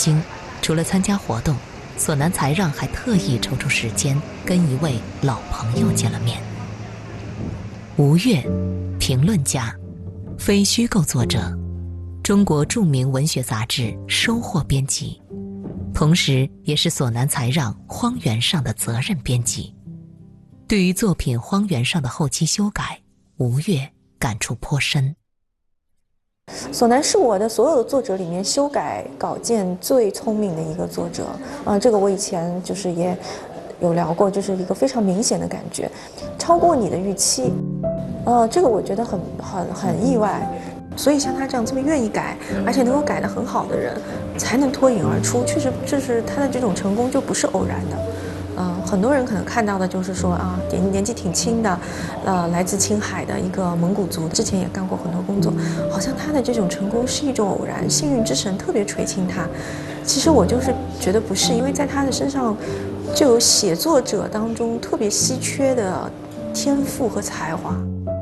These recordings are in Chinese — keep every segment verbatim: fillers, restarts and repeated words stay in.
京，除了参加活动，索南才让还特意抽出时间跟一位老朋友见了面。吴越，评论家，非虚构作者，中国著名文学杂志《收获》编辑，同时也是索南才让《荒原上》的责任编辑。对于作品《荒原上》的后期修改，吴越感触颇深。 索南是我的所有的作者里面修改稿件最聪明的一个作者啊、呃，这个我以前就是也有聊过，就是一个非常明显的感觉，超过你的预期，呃，这个我觉得很很很意外。所以像他这样这么愿意改，而且能够改得很好的人，才能脱颖而出。确实，这是他的这种成功就不是偶然的。嗯、呃，很多人可能看到的就是说啊，年年纪挺轻的，呃，来自青海的一个蒙古族，之前也干过很多工作，好像他的这种成功是一种偶然，幸运之神特别垂青他。其实我就是觉得不是，因为在他的身上就有写作者当中特别稀缺的天赋和才华。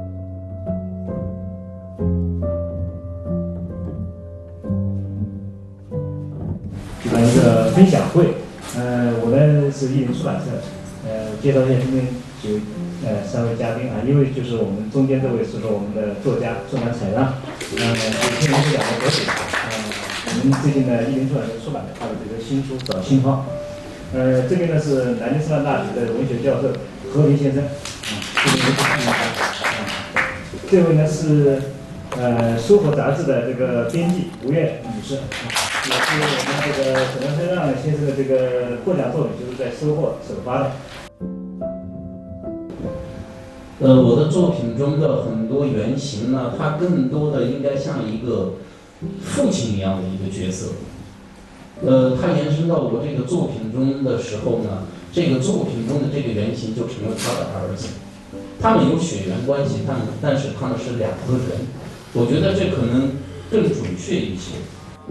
举办一个分享会，呃，我呢是译林出版社，呃，介绍一下今天有呃三位嘉宾啊，因为就是我们中间这位是说我们的作家索南才让，呃，也听闻这两个作品，呃，我们最近呢译林出版社出版的他的这个新书《找心慌》，呃，这边呢是南京师范大学的文学教授何林先生，啊，这边是啊，这位呢是呃《收获》杂志的这个编辑吴越女士。也是我们这个索南才让先生的这个获奖作品，就是在《收获》首发的。 呃，我的作品中的很多原型呢，它更多的应该像一个父亲一样的一个角色。呃，它延伸到我这个作品中的时候呢，这个作品中的这个原型就成了他的儿子。他们有血缘关系，但但是他们是两个人。我觉得这可能更准确一些。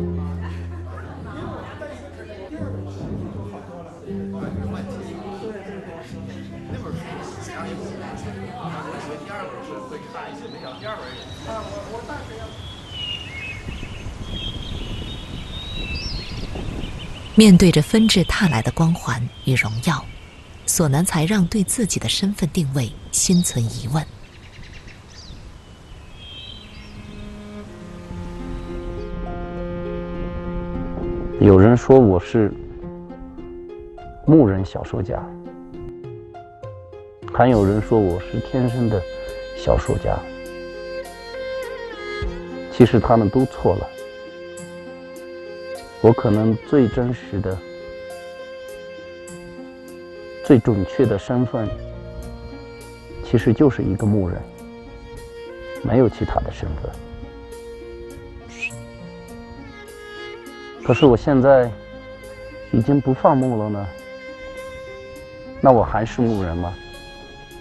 面对着纷至沓来的光环与荣耀，索南才让对自己的身份定位心存疑问。 有人说我是牧人小说家，还有人说我是天生的小说家。其实他们都错了。我可能最真实的、最准确的身份，其实就是一个牧人，没有其他的身份。可是我现在已经不放牧了呢，那我还是牧人吗？